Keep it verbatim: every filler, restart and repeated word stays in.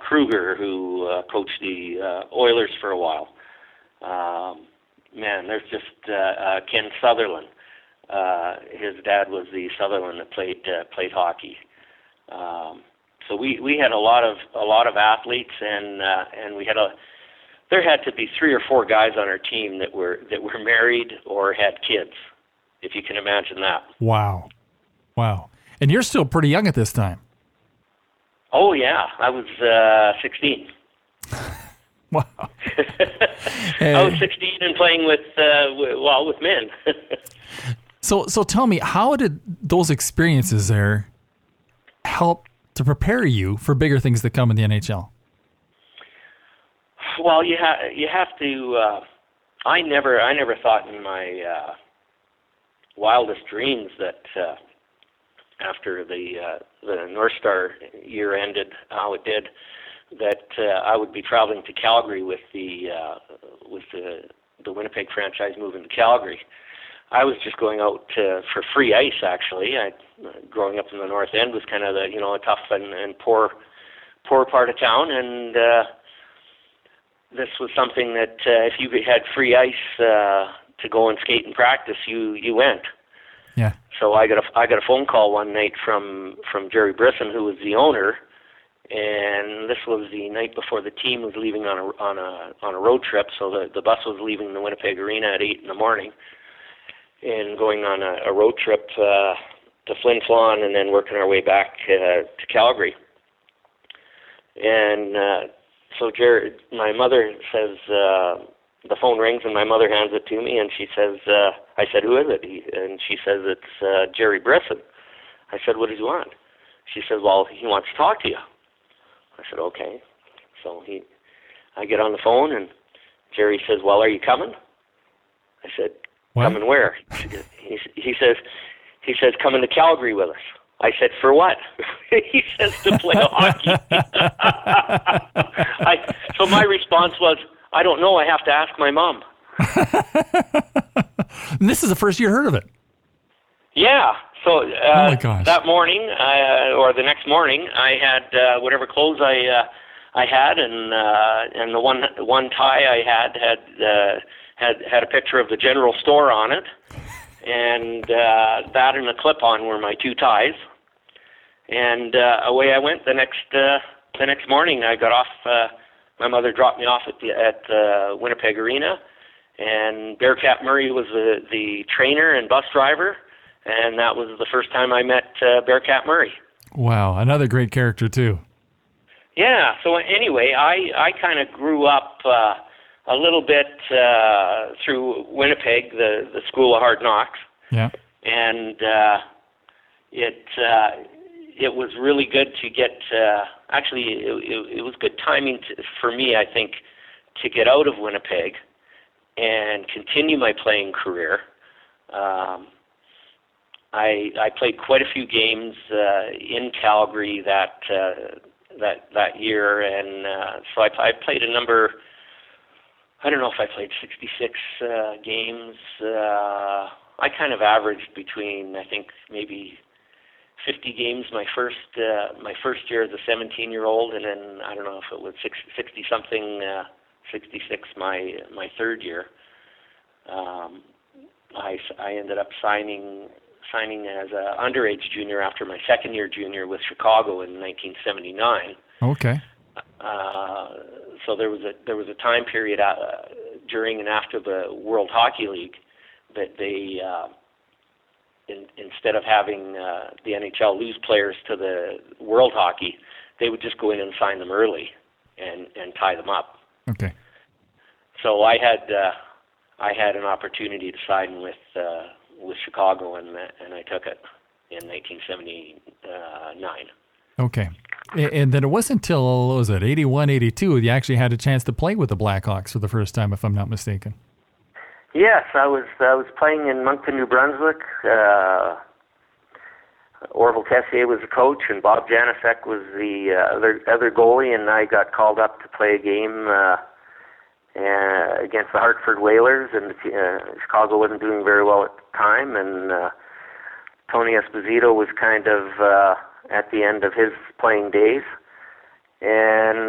Kruger, who uh, coached the uh, Oilers for a while. Um, man, there's just uh, uh, Ken Sutherland. Uh, his dad was the Sutherland that played uh, played hockey. Um, so we, we had a lot of a lot of athletes, and uh, and we had a there had to be three or four guys on our team that were that were married or had kids, if you can imagine that. Wow, wow! And you're still pretty young at this time. Oh yeah, I was uh, sixteen. Wow. I was sixteen and playing with uh, w- well with men. So, so tell me, how did those experiences there help to prepare you for bigger things that come in the N H L? Well, you have you have to. Uh, I never I never thought in my uh, wildest dreams that uh, after the uh, the North Star year ended, how it did, that uh, I would be traveling to Calgary with the uh, with the the Winnipeg franchise moving to Calgary. I was just going out uh, for free ice, actually. I, growing up in the North End was kind of the, you know, a tough and, and poor, poor part of town, and uh, this was something that uh, if you had free ice uh, to go and skate and practice, you you went. Yeah. So I got a I got a phone call one night from from Jerry Brisson, who was the owner, and this was the night before the team was leaving on a on a on a road trip. So the the bus was leaving the Winnipeg Arena at eight in the morning, and going on a, a road trip uh, to Flin Flon, and then working our way back uh, to Calgary. And uh, so Jerry, my mother says, uh, the phone rings, and my mother hands it to me, and she says, uh, I said, who is it? He, and she says, it's uh, Jerry Brisson. I said, what does he want? She says, well, he wants to talk to you. I said, okay. So he, I get on the phone, and Jerry says, well, are you coming? I said, what? Coming where? He, he says, he says, coming to Calgary with us. I said, for what? He says, to play hockey. I, so my response was, I don't know. I have to ask my mom. And this is the first you heard of it. Yeah. So uh, oh my gosh. that morning, uh, or the next morning, I had uh, whatever clothes I uh, I had, and uh, and the one one tie I had had uh, had had a picture of the general store on it, and uh, that and a clip-on were my two ties. And uh, away I went. The next uh, the next morning, I got off. Uh, my mother dropped me off at the at uh, Winnipeg Arena, and Bearcat Murray was the the trainer and bus driver, and that was the first time I met uh, Bearcat Murray. Wow, another great character too. Yeah. So anyway, I I kind of grew up uh, a little bit uh, through Winnipeg, the the School of Hard Knocks. Yeah. And uh, it. Uh, It was really good to get, uh, actually, it, it, it was good timing to, for me, I think, to get out of Winnipeg and continue my playing career. Um, I, I played quite a few games uh, in Calgary that uh, that that year, and uh, so I, I played a number, I don't know if I played sixty-six uh, games. Uh, I kind of averaged between, I think, maybe fifty games my first uh, my first year as a seventeen-year-old, and then I don't know if it was sixty something, uh, sixty-six my my third year. Um, I, I ended up signing signing as an underage junior after my second year junior with Chicago in nineteen seventy-nine. Okay. Uh, so there was a there was a time period uh, during and after the World Hockey League that they. Uh, In, instead of having uh, the N H L lose players to the World Hockey, they would just go in and sign them early and, and tie them up. Okay. So I had uh, I had an opportunity to sign with uh, with Chicago, and and I took it in nineteen seventy-nine. Okay. And then it wasn't until, what was it, eighty-one, eighty-two, you actually had a chance to play with the Blackhawks for the first time, if I'm not mistaken. Yes, I was I was playing in Moncton, New Brunswick. Uh, Orville Tessier was the coach, and Bob Janicek was the uh, other other goalie, and I got called up to play a game uh, uh, against the Hartford Whalers, and uh, Chicago wasn't doing very well at the time, and uh, Tony Esposito was kind of uh, at the end of his playing days, and